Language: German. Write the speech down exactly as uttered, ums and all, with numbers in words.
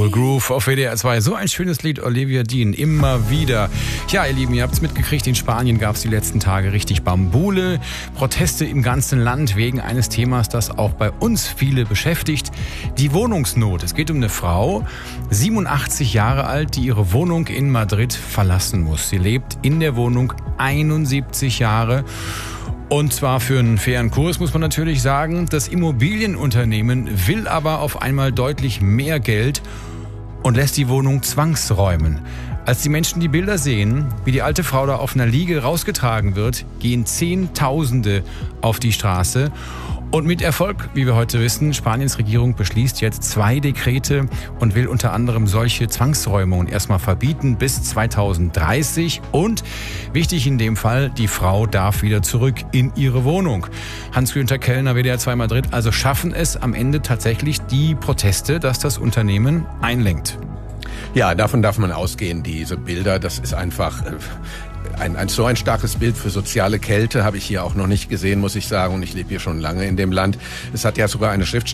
Soul Groove auf W D R zwei. So ein schönes Lied, Olivia Dean, immer wieder. Ja, ihr Lieben, ihr habt es mitgekriegt, in Spanien gab es die letzten Tage richtig Bambule. Proteste im ganzen Land wegen eines Themas, das auch bei uns viele beschäftigt. Die Wohnungsnot. Es geht um eine Frau, siebenundachtzig Jahre alt, die ihre Wohnung in Madrid verlassen muss. Sie lebt in der Wohnung einundsiebzig Jahre. Und zwar für einen fairen Kurs, muss man natürlich sagen. Das Immobilienunternehmen will aber auf einmal deutlich mehr Geld und lässt die Wohnung zwangsräumen. Als die Menschen die Bilder sehen, wie die alte Frau da auf einer Liege rausgetragen wird, gehen Zehntausende auf die Straße. Und mit Erfolg, wie wir heute wissen, Spaniens Regierung beschließt jetzt zwei Dekrete und will unter anderem solche Zwangsräumungen erstmal verbieten bis zweitausenddreißig. Und wichtig in dem Fall, die Frau darf wieder zurück in ihre Wohnung. Hans-Günther Kellner, W D R zwei Madrid, also schaffen es am Ende tatsächlich die Proteste, dass das Unternehmen einlenkt. Ja, davon darf man ausgehen, diese Bilder, das ist einfach äh, ein, ein so ein starkes Bild für soziale Kälte habe ich hier auch noch nicht gesehen, muss ich sagen, und ich lebe hier schon lange in dem Land. Es hat ja sogar eine Schriftstellerin